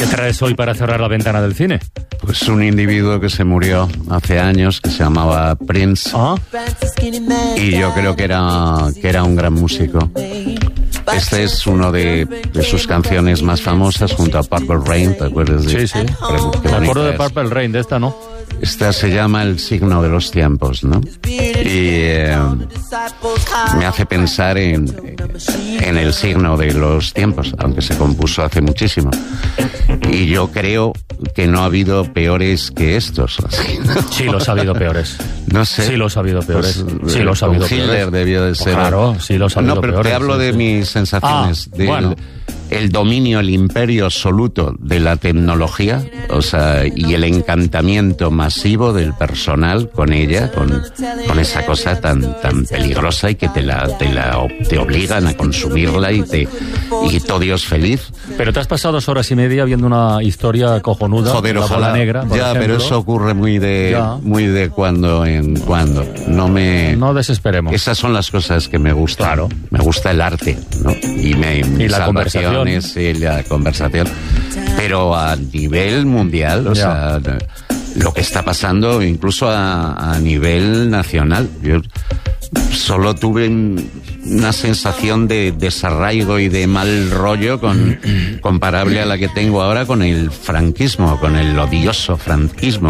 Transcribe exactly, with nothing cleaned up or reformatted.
¿Qué traes hoy para cerrar la ventana del cine? Pues un individuo que se murió hace años, que se llamaba Prince. ¿Ah? Y yo creo que era, que era un gran músico. Este es uno de, de sus canciones más famosas, junto a Purple Rain, ¿te acuerdas? De, Sí, sí. Qué Me acuerdo de es. Purple Rain, de esta no. Esta se llama El signo de los tiempos, ¿no? Y eh, me hace pensar en, en el signo de los tiempos, aunque se compuso hace muchísimo. Y yo creo que no ha habido peores que estos. Sí, los ha habido peores. No sé. Sí, los ha habido peores. Pues, sí, los ha con habido Hitler peores. debió de ser. Claro, sí, los ha habido No, pero peores. te hablo sí, de sí. mis sensaciones. Ah, del, bueno. El dominio, el imperio absoluto de la tecnología, o sea, y el encantamiento masivo del personal con ella, con, con esa cosa tan tan peligrosa y que te la te la te obligan a consumirla y te y todo Dios feliz. Pero te has pasado dos horas y media viendo una historia cojonuda. Joder, la ojalá. bola negra, por ya, ejemplo. pero eso ocurre muy de Ya. muy de cuando en cuando. No me No desesperemos. Esas son las cosas que me gustan. Claro. Me gusta el arte, ¿no? Y, me, Y la conversación. y la conversación. Pero a nivel mundial, o Ya. sea, lo que está pasando incluso a, a nivel nacional. Yo solo tuve una sensación de desarraigo y de mal rollo con, comparable a la que tengo ahora con el franquismo, con el odioso franquismo.